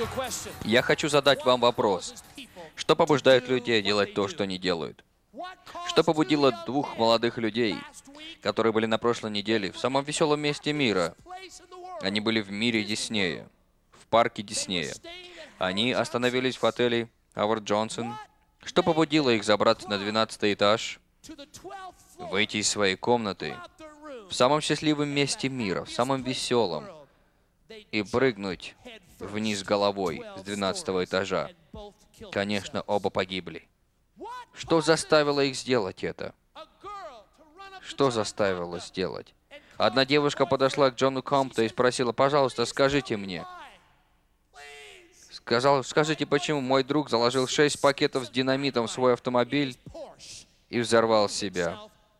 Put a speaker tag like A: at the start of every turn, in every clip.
A: Я хочу задать вам вопрос. Что побуждает людей делать то, что они делают? Что побудило двух молодых людей, которые были на прошлой неделе в самом веселом месте мира? Они были в мире Диснея, в парке Диснея. Они остановились в отеле Howard Johnson. Что побудило их забраться на 12-й этаж, выйти из своей комнаты в самом счастливом месте мира, в самом веселом, и прыгнуть вниз головой с 12-го этажа? Конечно, оба погибли. Что заставило их сделать это? Что заставило сделать? Одна девушка подошла к Джону Компто и спросила: «Пожалуйста, скажите мне». Скажите, почему мой друг заложил 6 пакетов с динамитом в свой автомобиль и взорвал себя?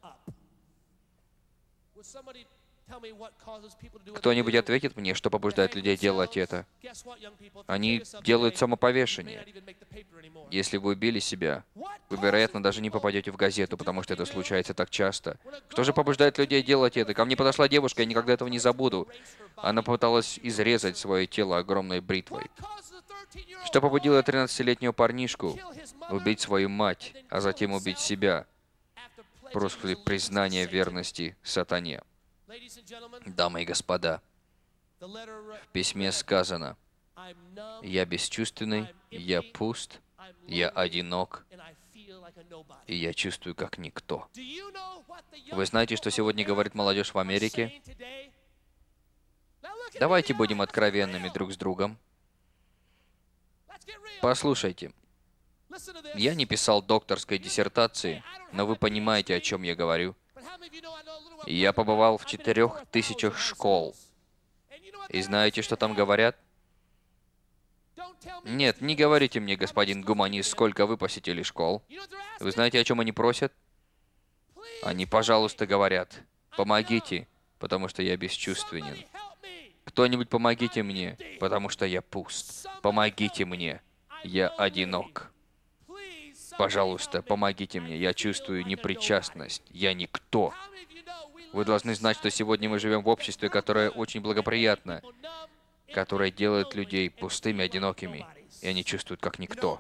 A: Кто-нибудь ответит мне, что побуждает людей делать это? Они делают самоповешение. Если вы убили себя, вы, вероятно, даже не попадете в газету, потому что это случается так часто. Что же побуждает людей делать это? Ко мне подошла девушка, я никогда этого не забуду. Она попыталась изрезать свое тело огромной бритвой. Что побудило 13-летнего парнишку убить свою мать, а затем убить себя после признания верности сатане? Дамы и господа, в письме сказано: «Я бесчувственный, я пуст, я одинок, и я чувствую, как никто». Вы знаете, что сегодня говорит молодежь в Америке? Давайте будем откровенными друг с другом. Послушайте, я не писал докторской диссертации, но вы понимаете, о чем я говорю. Я побывал в 4000 школ. И знаете, что там говорят? Нет, не говорите мне, господин гуманист, сколько вы посетили школ. Вы знаете, о чем они просят? Они, пожалуйста, говорят: «Помогите, потому что я бесчувственен». Кто-нибудь помогите мне, потому что я пуст. Помогите мне, я одинок. Пожалуйста, помогите мне, я чувствую непричастность, я никто. Вы должны знать, что сегодня мы живем в обществе, которое очень благоприятно, которое делает людей пустыми, одинокими, и они чувствуют, как никто.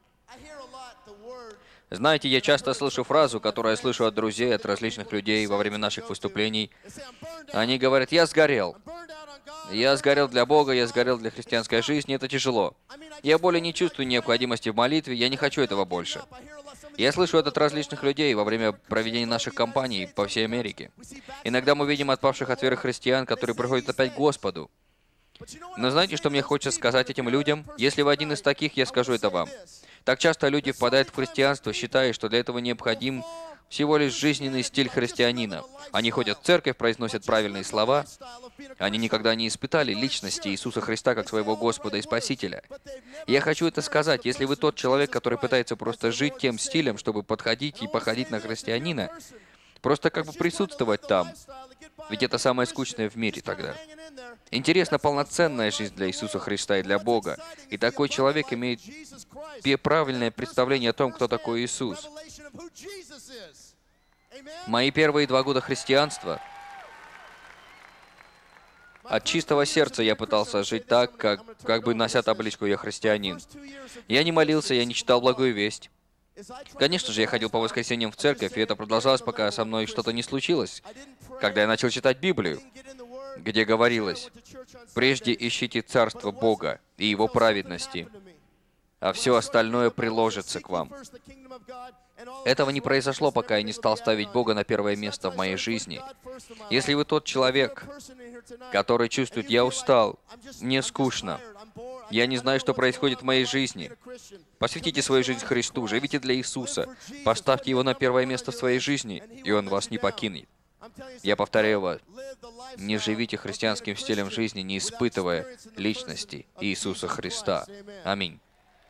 A: Знаете, я часто слышу фразу, которую я слышу от друзей, от различных людей во время наших выступлений. Они говорят: «Я сгорел. Я сгорел для Бога, я сгорел для христианской жизни, это тяжело. Я более не чувствую необходимости в молитве, я не хочу этого больше». Я слышу это от различных людей во время проведения наших кампаний по всей Америке. Иногда мы видим отпавших от веры христиан, которые приходят опять к Господу. Но знаете, что мне хочется сказать этим людям? Если вы один из таких, я скажу это вам. Так часто люди впадают в христианство, считая, что для этого необходим всего лишь жизненный стиль христианина. Они ходят в церковь, произносят правильные слова. Они никогда не испытали личности Иисуса Христа как своего Господа и Спасителя. И я хочу это сказать: если вы тот человек, который пытается просто жить тем стилем, чтобы подходить и походить на христианина, просто как бы присутствовать там, ведь это самое скучное в мире тогда. Интересна полноценная жизнь для Иисуса Христа и для Бога. И такой человек имеет правильное представление о том, кто такой Иисус. Мои первые 2 года христианства, от чистого сердца я пытался жить так, как бы нося табличку «Я христианин». Я не молился, я не читал благую весть. Конечно же, я ходил по воскресеньям в церковь, и это продолжалось, пока со мной что-то не случилось. Когда я начал читать Библию, где говорилось: «Прежде ищите Царство Бога и Его праведности, а все остальное приложится к вам». Этого не произошло, пока я не стал ставить Бога на первое место в моей жизни. Если вы тот человек, который чувствует: «Я устал, мне скучно, я не знаю, что происходит в моей жизни», посвятите свою жизнь Христу, живите для Иисуса, поставьте Его на первое место в своей жизни, и Он вас не покинет. Я повторяю вас, не живите христианским стилем жизни, не испытывая личности Иисуса Христа. Аминь.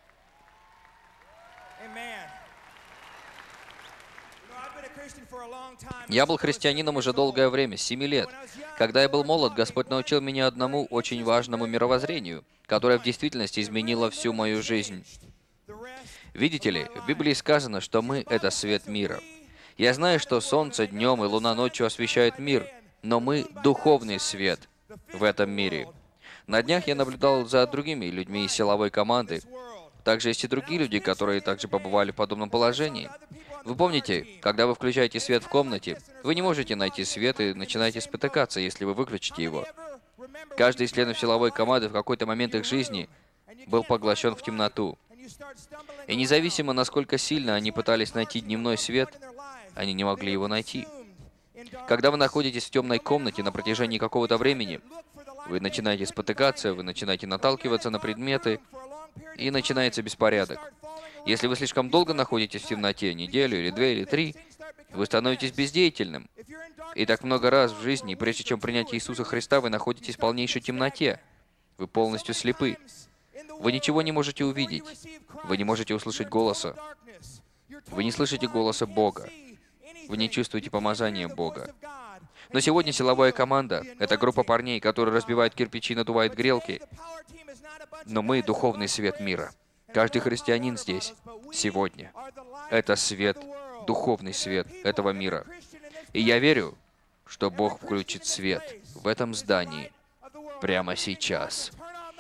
A: Я был христианином уже долгое время, 7 лет. Когда я был молод, Господь научил меня одному очень важному мировоззрению, которое в действительности изменило всю мою жизнь. Видите ли, в Библии сказано, что мы — это свет мира. Я знаю, что солнце днем и луна ночью освещают мир, но мы — духовный свет в этом мире. На днях я наблюдал за другими людьми из силовой команды. Также есть и другие люди, которые также побывали в подобном положении. Вы помните, когда вы включаете свет в комнате, вы не можете найти свет и начинаете спотыкаться, если вы выключите его. Каждый из членов силовой команды в какой-то момент их жизни был поглощен в темноту. И независимо, насколько сильно они пытались найти дневной свет, они не могли его найти. Когда вы находитесь в темной комнате на протяжении какого-то времени, вы начинаете спотыкаться, вы начинаете наталкиваться на предметы, и начинается беспорядок. Если вы слишком долго находитесь в темноте, неделю или 2 или 3, вы становитесь бездеятельным. И так много раз в жизни, прежде чем принять Иисуса Христа, вы находитесь в полнейшей темноте. Вы полностью слепы. Вы ничего не можете увидеть. Вы не можете услышать голоса. Вы не слышите голоса Бога. Вы не чувствуете помазания Бога. Но сегодня силовая команда — это группа парней, которые разбивают кирпичи и надувают грелки. Но мы — духовный свет мира. Каждый христианин здесь, сегодня, это свет, духовный свет этого мира. И я верю, что Бог включит свет в этом здании прямо сейчас.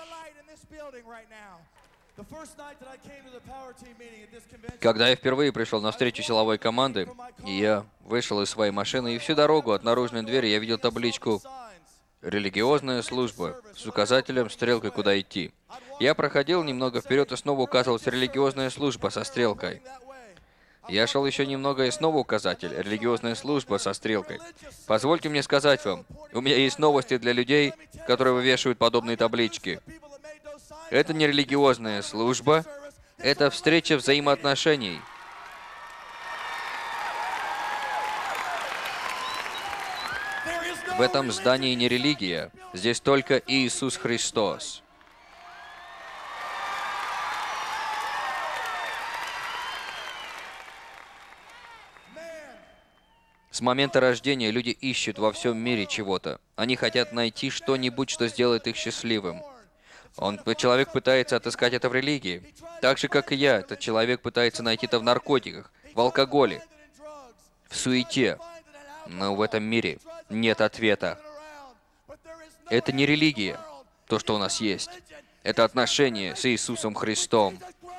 A: Когда я впервые пришел на встречу силовой команды, я вышел из своей машины, и всю дорогу от наружной двери я видел табличку «Религиозная служба» с указателем стрелкой, куда идти. Я проходил немного вперед, и снова указывалась «Религиозная служба» со стрелкой. Я шел еще немного, и снова указатель «Религиозная служба» со стрелкой. Позвольте мне сказать вам, у меня есть новости для людей, которые вывешивают подобные таблички. Это не религиозная служба, это встреча взаимоотношений. В этом здании не религия, здесь только Иисус Христос. С момента рождения люди ищут во всем мире чего-то. Они хотят найти что-нибудь, что сделает их счастливым. Человек пытается отыскать это в религии. Так же, как и я, этот человек пытается найти это в наркотиках, в алкоголе, в суете. Но в этом мире нет ответа. Это не религия, то, что у нас есть. Это отношение с Иисусом Христом.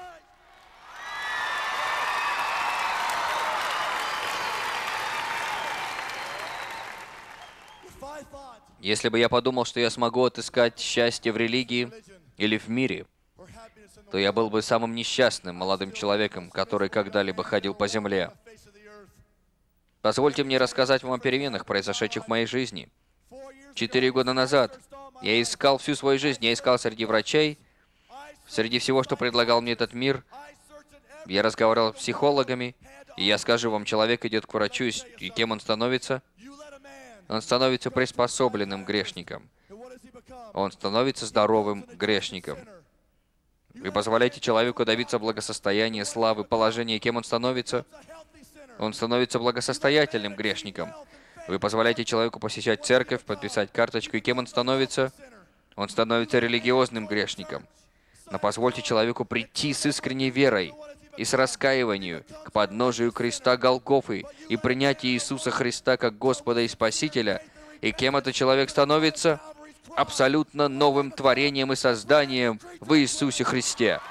A: Если бы я подумал, что я смогу отыскать счастье в религии или в мире, то я был бы самым несчастным молодым человеком, который когда-либо ходил по земле. Позвольте мне рассказать вам о переменах, произошедших в моей жизни. 4 года назад я искал всю свою жизнь, я искал среди врачей, среди всего, что предлагал мне этот мир. Я разговаривал с психологами, и я скажу вам, человек идет к врачу, и кем он становится? Он становится приспособленным грешником. Он становится здоровым грешником. Вы позволяете человеку добиться благосостояния, славы, положения, кем он становится? Он становится благосостоятельным грешником. Вы позволяете человеку посещать церковь, подписать карточку, и кем он становится? Он становится религиозным грешником. Но позвольте человеку прийти с искренней верой и с раскаиванием к подножию креста Голгофы и принять Иисуса Христа как Господа и Спасителя. И кем этот человек становится? Абсолютно новым творением и созданием в Иисусе Христе.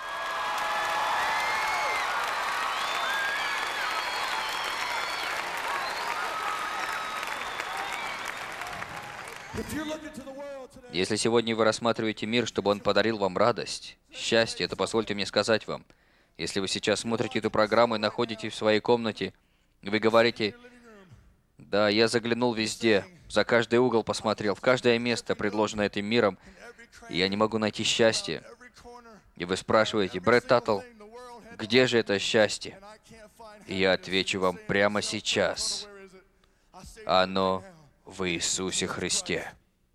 A: Если сегодня вы рассматриваете мир, чтобы он подарил вам радость, счастье, то позвольте мне сказать вам, если вы сейчас смотрите эту программу и находитесь в своей комнате, и вы говорите: «Да, я заглянул везде, за каждый угол посмотрел, в каждое место, предложенное этим миром, и я не могу найти счастье». И вы спрашиваете: «Брэд Таттл, где же это счастье?» И я отвечу вам прямо сейчас: оно в Иисусе Христе.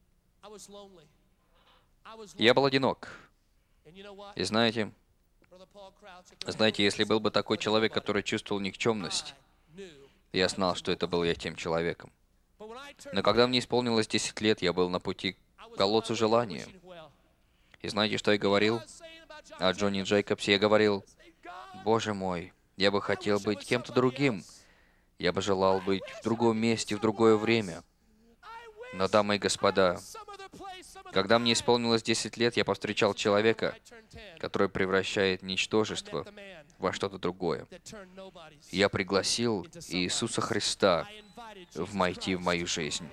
A: Я был одинок. И знаете, если был бы такой человек, который чувствовал никчемность, я знал, что это был я тем человеком. Но когда мне исполнилось 10 лет, я был на пути к колодцу желания. И знаете, что я говорил о Джонни Джейкобсе? Я говорил: «Боже мой, я бы хотел быть кем-то другим. Я бы желал быть в другом месте, в другое время». Но, дамы и господа, Когда мне исполнилось 10 лет, я повстречал человека, который превращает ничтожество во что-то другое. Я пригласил Иисуса Христа войти в мою жизнь.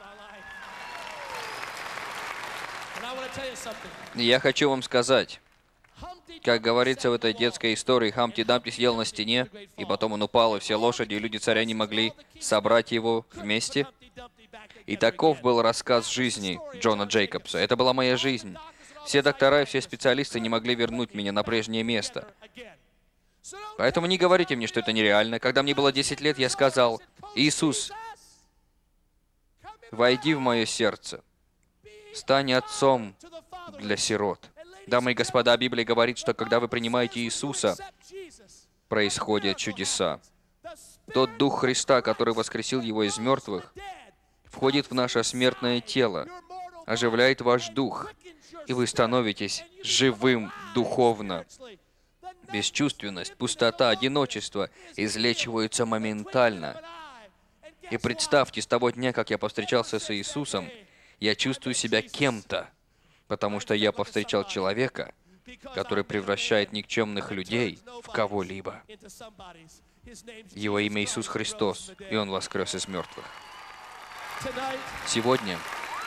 A: И я хочу вам сказать, как говорится в этой детской истории, Хампти-Дампти сидел на стене, и потом он упал, и все лошади и люди царя не могли собрать его вместе. И таков был рассказ жизни Джона Джейкобса. Это была моя жизнь. Все доктора и все специалисты не могли вернуть меня на прежнее место. Поэтому не говорите мне, что это нереально. Когда мне было 10 лет, я сказал: «Иисус, войди в мое сердце. Стань отцом для сирот». Дамы и господа, Библия говорит, что когда вы принимаете Иисуса, происходят чудеса. Тот Дух Христа, который воскресил Его из мертвых, входит в наше смертное тело, оживляет ваш дух, и вы становитесь живым духовно. Бесчувственность, пустота, одиночество излечиваются моментально. И представьте, с того дня, как я повстречался с Иисусом, я чувствую себя кем-то, потому что я повстречал человека, который превращает никчемных людей в кого-либо. Его имя Иисус Христос, и Он воскрес из мертвых. Сегодня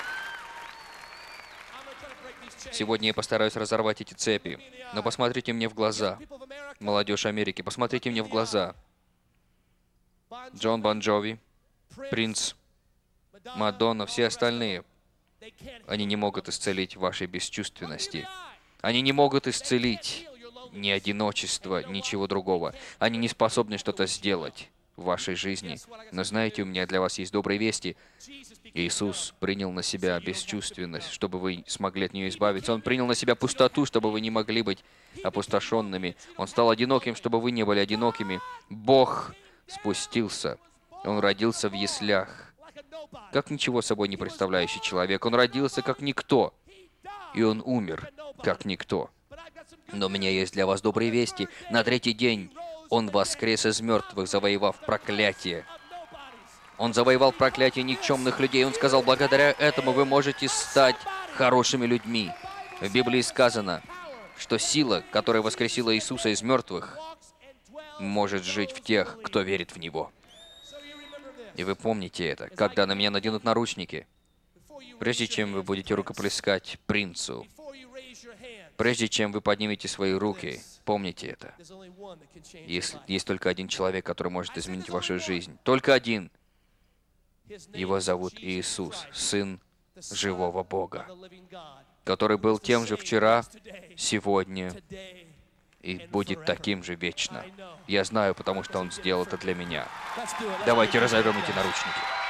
A: я постараюсь разорвать эти цепи, но посмотрите мне в глаза. Молодежь Америки, посмотрите мне в глаза. Джон Бон Джови, Принц, Мадонна, все остальные. Они не могут исцелить вашей бесчувственности. Они не могут исцелить ни одиночество, ничего другого. Они не способны что-то сделать в вашей жизни. Но знаете, у меня для вас есть добрые вести. Иисус принял на себя бесчувственность, чтобы вы смогли от нее избавиться. Он принял на себя пустоту, чтобы вы не могли быть опустошенными. Он стал одиноким, чтобы вы не были одинокими. Бог спустился. Он родился в яслях, как ничего собой не представляющий человек. Он родился как никто, и Он умер как никто. Но у меня есть для вас добрые вести. На третий день Он воскрес из мертвых, завоевав проклятие. Он завоевал проклятие никчемных людей. Он сказал: благодаря этому вы можете стать хорошими людьми. В Библии сказано, что сила, которая воскресила Иисуса из мертвых, может жить в тех, кто верит в Него. И вы помните это, когда на меня наденут наручники, прежде чем вы будете рукоплескать принцу, прежде чем вы поднимете свои руки, помните это. Есть только один человек, который может изменить вашу жизнь. Только один. Его зовут Иисус, Сын живого Бога, который был тем же вчера, сегодня и будет таким же вечно. Я знаю, потому что Он сделал это для меня. Давайте разорвем эти наручники.